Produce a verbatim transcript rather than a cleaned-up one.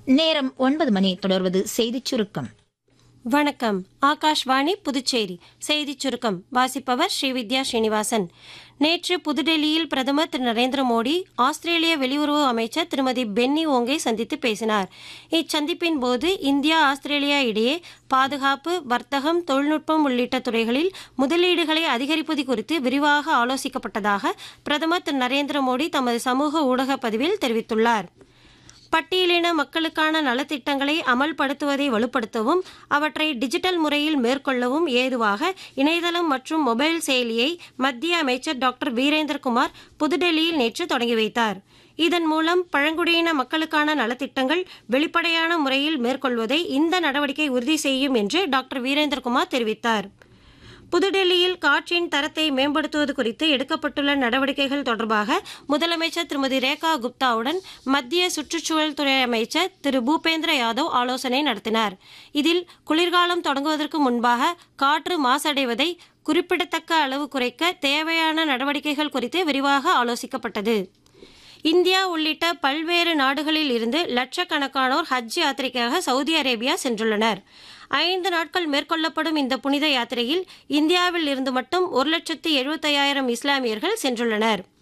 நேரம் ஒன்பது மணி. தொடர்வது செய்திச் சுருக்கம். வணக்கம். ஆகாஷ்வாணி புதுச்சேரி செய்திச் சுருக்கம் வாசிப்பவர் ஸ்ரீவித்யா ஸ்ரீனிவாசன். நேற்று புதுடெல்லியில் பிரதமர் திரு நரேந்திர மோடி ஆஸ்திரேலிய வெளியுறவு அமைச்சர் திருமதி பென்னி ஓங்கை சந்தித்து பேசினார். இச்சந்திப்பின் போது இந்தியா ஆஸ்திரேலியா இடையே பாதுகாப்பு, வர்த்தகம், தொழில்நுட்பம் உள்ளிட்ட துறைகளில் முதலீடுகளை அதிகரிப்பது குறித்து விரிவாக ஆலோசிக்கப்பட்டதாக பிரதமர் திரு நரேந்திர மோடி தமது சமூக ஊடக பதிவில் தெரிவித்துள்ளார். பட்டியலின மக்களுக்கான நலத்திட்டங்களை அமல்படுத்துவதை வலுப்படுத்தவும் அவற்றை டிஜிட்டல் முறையில் மேற்கொள்ளவும் ஏதுவாக இணையதளம் மற்றும் மொபைல் செயலியை மத்திய அமைச்சர் டாக்டர் வீரேந்திரகுமார் புதுடெல்லியில் நேற்று தொடங்கி வைத்தார். இதன் மூலம் பழங்குடியின மக்களுக்கான நலத்திட்டங்கள் வெளிப்படையான முறையில் மேற்கொள்வதை இந்த நடவடிக்கை உறுதி செய்யும் என்று டாக்டர் வீரேந்திரகுமார் தெரிவித்தார். புதுடெல்லியில் காற்றின் தரத்தை மேம்படுத்துவது குறித்து எடுக்கப்பட்டுள்ள நடவடிக்கைகள் தொடர்பாக முதலமைச்சர் திருமதி ரேகா குப்தாவுடன் மத்திய சுற்றுச்சூழல் துறை அமைச்சர் திரு பூபேந்திர யாதவ் ஆலோசனை நடத்தினார். இதில் குளிர்காலம் தொடங்குவதற்கு முன்பாக காற்று மாசடைவதை குறிப்பிடத்தக்க அளவு குறைக்க தேவையான நடவடிக்கைகள் குறித்து விரிவாக ஆலோசிக்கப்பட்டது. இந்தியா உள்ளிட்ட பல்வேறு நாடுகளில் இருந்து லட்சக்கணக்கானோர் ஹஜ் யாத்திரைக்காக சவுதி அரேபியா சென்றுள்ளனர். ஐந்து நாட்கள் மேற்கொள்ளப்படும் இந்த புனித யாத்திரையில் இந்தியாவில் இருந்து மட்டும் ஒரு லட்சத்து எழுபத்தையாயிரம் இஸ்லாமியர்கள் சென்றுள்ளனர்.